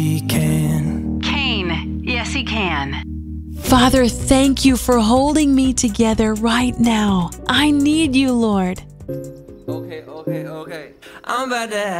He can. Cain, yes, he can. Father, thank you for holding me together right now. I need you, Lord. Okay. I'm about to